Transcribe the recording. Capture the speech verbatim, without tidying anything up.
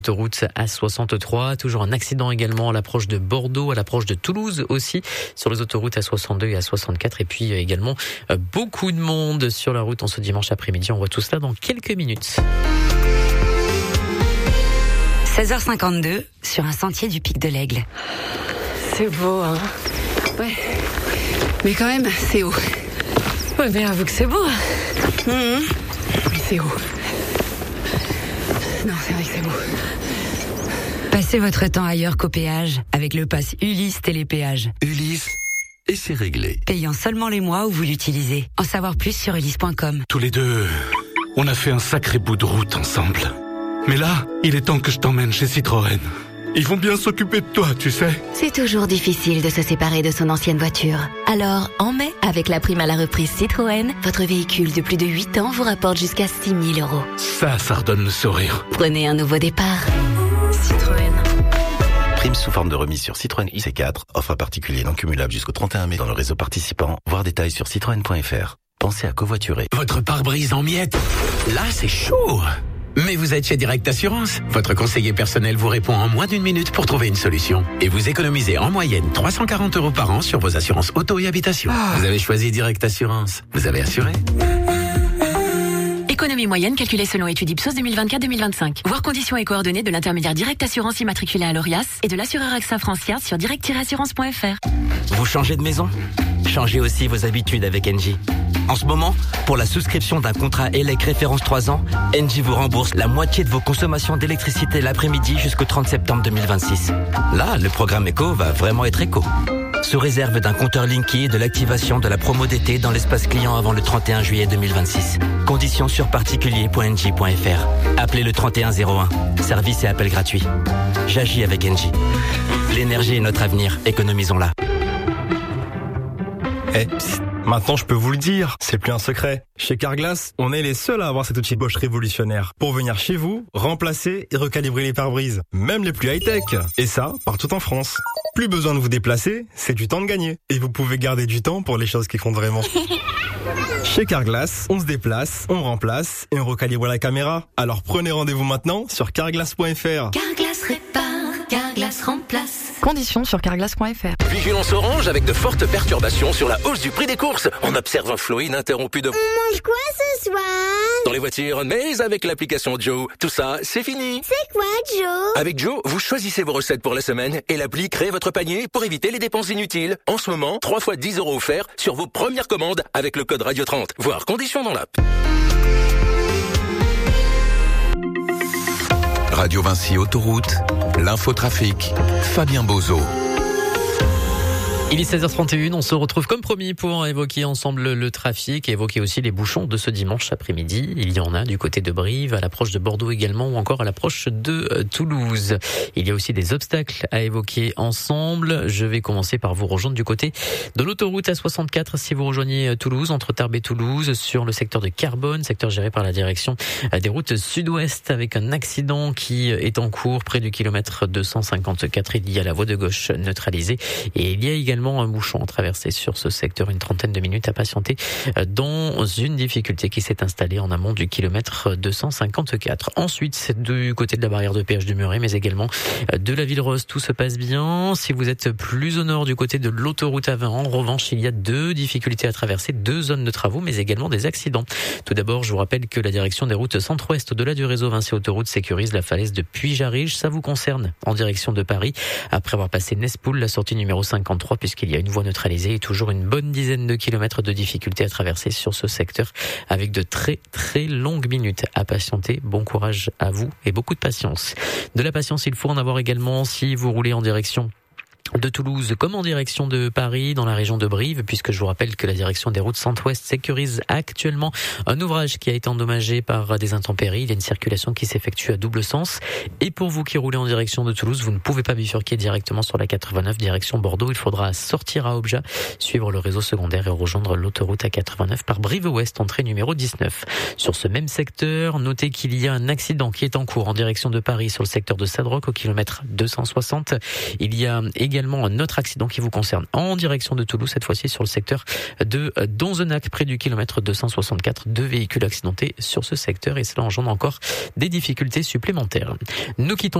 Autoroute A soixante-trois, toujours un accident également à l'approche de Bordeaux, à l'approche de Toulouse aussi, sur les autoroutes A soixante-deux et A soixante-quatre, et puis également beaucoup de monde sur la route en ce dimanche après-midi. On voit tout cela dans quelques minutes. seize heures cinquante-deux, sur un sentier du Pic de l'Aigle. C'est beau, hein. Ouais. Mais quand même, c'est haut. Ouais, mais avoue que c'est beau. Mmh. Oui, c'est haut. Non, c'est vrai que c'est beau. Passez votre temps ailleurs qu'au péage avec le pass Ulysse Télépéage. Ulysse, et c'est réglé. Payant seulement les mois où vous l'utilisez. En savoir plus sur ulysse point com. Tous les deux, on a fait un sacré bout de route ensemble. Mais là, il est temps que je t'emmène chez Citroën. Ils vont bien s'occuper de toi, tu sais. C'est toujours difficile de se séparer de son ancienne voiture. Alors, en mai, avec la prime à la reprise Citroën, votre véhicule de plus de huit ans vous rapporte jusqu'à six mille euros. Ça, ça redonne le sourire. Prenez un nouveau départ. Citroën. Prime sous forme de remise sur Citroën I C quatre. Offre à particulier non cumulable jusqu'au trente et un mai dans le réseau participant. Voir détails sur citroën point f r. Pensez à covoiturer. Votre pare-brise en miettes. Là, c'est chaud. Mais vous êtes chez Direct Assurance. Votre conseiller personnel vous répond en moins d'une minute pour trouver une solution. Et vous économisez en moyenne trois cent quarante euros par an sur vos assurances auto et habitation. Ah. Vous avez choisi Direct Assurance. Vous avez assuré. Économie moyenne calculée selon étude Ipsos deux mille vingt-quatre deux mille vingt-cinq. Voir conditions et coordonnées de l'intermédiaire Direct Assurance immatriculé à l'Orias et de l'assureur AXA Francia sur direct tiret assurance point f r. Vous changez de maison ? Changez aussi vos habitudes avec Engie. En ce moment, pour la souscription d'un contrat E L E C référence trois ans, Engie vous rembourse la moitié de vos consommations d'électricité l'après-midi jusqu'au trente septembre deux mille vingt-six. Là, le programme éco va vraiment être éco. Sous réserve d'un compteur Linky et de l'activation de la promo d'été dans l'espace client avant le trente et un juillet deux mille vingt-six. Conditions sur particulier point engie point f r. Appelez le trente et un zéro un. Service et appel gratuit. J'agis avec Engie. L'énergie est notre avenir. Économisons-la. Eh, psst, maintenant je peux vous le dire, c'est plus un secret. Chez Carglass, on est les seuls à avoir cet outil Bosch révolutionnaire pour venir chez vous, remplacer et recalibrer les pare-brises, même les plus high-tech. Et ça, partout en France. Plus besoin de vous déplacer, c'est du temps de gagner. Et vous pouvez garder du temps pour les choses qui comptent vraiment. Chez Carglass, on se déplace, on remplace et on recalibre la caméra. Alors prenez rendez-vous maintenant sur carglass point f r. Carglass répare, Carglass remplace. Conditions sur carglass point f r. Vigilance orange avec de fortes perturbations sur la hausse du prix des courses. On observe un flot ininterrompu de... On mange quoi ce soir? Dans les voitures, mais avec l'application Joe. Tout ça, c'est fini. C'est quoi Joe? Avec Joe, vous choisissez vos recettes pour la semaine et l'appli crée votre panier pour éviter les dépenses inutiles. En ce moment, trois fois dix euros offerts sur vos premières commandes avec le code Radio trente. Voir conditions dans l'app. Radio Vinci Autoroute, l'infotrafic, Fabien Bozo. Il est seize heures trente et une, on se retrouve comme promis pour évoquer ensemble le trafic et évoquer aussi les bouchons de ce dimanche après-midi. Il y en a du côté de Brive, à l'approche de Bordeaux également ou encore à l'approche de Toulouse. Il y a aussi des obstacles à évoquer ensemble. Je vais commencer par vous rejoindre du côté de l'autoroute A soixante-quatre si vous rejoignez Toulouse, entre Tarbes et Toulouse, sur le secteur de Carbone, secteur géré par la direction des routes sud-ouest avec un accident qui est en cours près du kilomètre deux cent cinquante-quatre. Il y a la voie de gauche neutralisée et il y a également un bouchon à traverser sur ce secteur, une trentaine de minutes à patienter dans une difficulté qui s'est installée en amont du kilomètre deux cent cinquante-quatre. Ensuite, c'est du côté de la barrière de péage du Muret, mais également de la Ville-Rose. Tout se passe bien. Si vous êtes plus au nord du côté de l'autoroute A vingt, en revanche, il y a deux difficultés à traverser, deux zones de travaux, mais également des accidents. Tout d'abord, je vous rappelle que la direction des routes centre-ouest au-delà du réseau Vinci Autoroute sécurise la falaise de Puy-Jarige. Ça vous concerne en direction de Paris. Après avoir passé Nespoul, la sortie numéro cinquante-trois, puisqu'il y a une voie neutralisée et toujours une bonne dizaine de kilomètres de difficultés à traverser sur ce secteur avec de très très longues minutes à patienter. Bon courage à vous et beaucoup de patience. De la patience, il faut en avoir également si vous roulez en direction de Toulouse comme en direction de Paris, dans la région de Brive, puisque je vous rappelle que la direction des routes centre-ouest sécurise actuellement un ouvrage qui a été endommagé par des intempéries. Il y a une circulation qui s'effectue à double sens. Et pour vous qui roulez en direction de Toulouse, vous ne pouvez pas bifurquer directement sur la quatre-vingt-neuf direction Bordeaux. Il faudra sortir à Objat, suivre le réseau secondaire et rejoindre l'autoroute A quatre-vingt-neuf par Brive-Ouest, entrée numéro dix-neuf. Sur ce même secteur, notez qu'il y a un accident qui est en cours en direction de Paris sur le secteur de Sadroc au kilomètre deux cent soixante. Il y a également également un autre accident qui vous concerne en direction de Toulouse, cette fois-ci sur le secteur de Donzenac, près du kilomètre deux cent soixante-quatre. Deux véhicules accidentés sur ce secteur et cela engendre encore des difficultés supplémentaires. Nous quittons